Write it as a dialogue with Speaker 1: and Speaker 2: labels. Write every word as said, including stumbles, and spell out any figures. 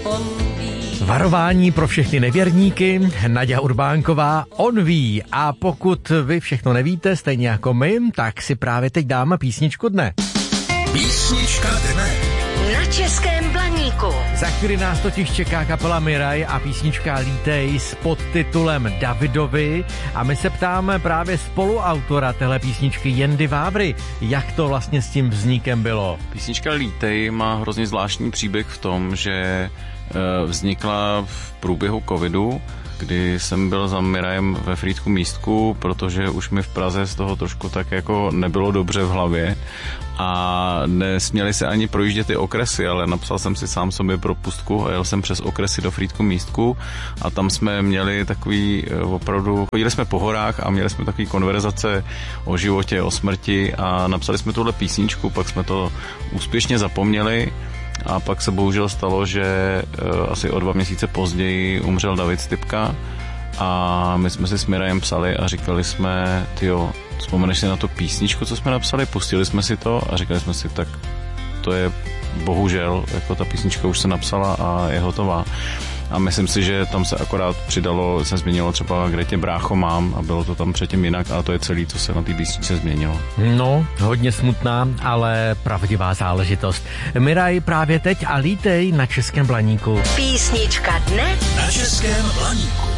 Speaker 1: Varování pro všechny nevěrníky, Naďa Urbánková, on ví. A pokud vy všechno nevíte, stejně jako my, tak si právě teď dáme písničku dne.
Speaker 2: Písnička dne.
Speaker 3: Na Českém Blaníku.
Speaker 1: Za chvíli nás totiž čeká kapela Miraj a písnička Lítej s podtitulem Davidovi a my se ptáme právě spoluautora téhle písničky Jendy Vávry, jak to vlastně s tím vznikem bylo.
Speaker 4: Písnička Lítej má hrozně zvláštní příběh v tom, že vznikla v průběhu covidu, kdy jsem byl za Mirajem ve Frýdku Místku, protože už mi v Praze z toho trošku tak jako nebylo dobře v hlavě a nesměli se ani projíždět ty okresy, ale napsal jsem si sám sobě propustku a jel jsem přes okresy do Frýdku Místku a tam jsme měli takový opravdu, chodili jsme po horách a měli jsme takový konverzace o životě, o smrti a napsali jsme tuhle písničku, pak jsme to úspěšně zapomněli. A pak se bohužel stalo, že uh, asi o dva měsíce později umřel David Stypka a my jsme si s Mirajem psali a říkali jsme, tyjo, vzpomeneš si na tu písničku, co jsme napsali, pustili jsme si to a říkali jsme si, tak to je bohužel, jako ta písnička už se napsala a je hotová. A myslím si, že tam se akorát přidalo, se změnilo třeba Kde tě brácho mám a bylo to tam předtím jinak a to je celé, co se na té písničce změnilo.
Speaker 1: No, hodně smutná, ale pravdivá záležitost. Miraj právě teď a Lítej na Českém Blaníku.
Speaker 3: Písnička dne
Speaker 2: Na Českém Blaníku.